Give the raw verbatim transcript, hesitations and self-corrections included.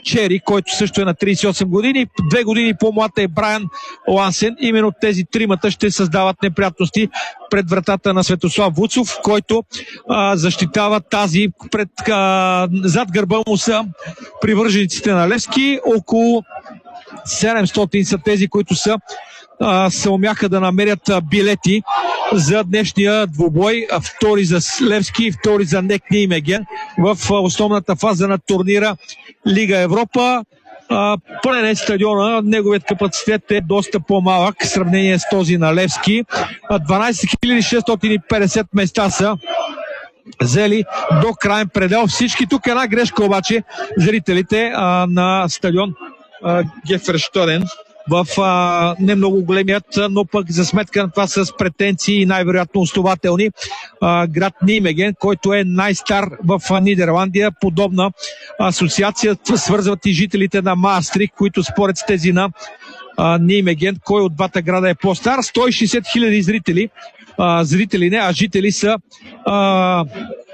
Чери, който също е на трийсет и осем години. Две години по-млад е Брайан Лансен. Именно тези тримата ще създават неприятности пред вратата на Светослав Вуцов, който а, защитава тази пред, а, зад гърба му са привържениците на Левски. Около седемстотин са тези, които са се умяха да намерят билети за днешния двубой. Втори за Левски, втори за НЕК Нимеген в основната фаза на турнира Лига Европа. Пълен е стадиона, неговият капацитет е доста по-малък в сравнение с този на Левски. дванайсет хиляди шестстотин и петдесет места са взели до крайен предел. Всички тук една грешка обаче зрителите а, на стадион Геферштаден в а, не много големият, но пък за сметка на това с претенции и най-вероятно основателни а, град Нимеген, който е най-стар в а, Нидерландия. Подобна асоциация свързват и жителите на Маастрихт, които според тези на а, Нимеген, кой от двата града е по-стар. сто и шейсет хиляди зрители, а, зрители не, а жители са а,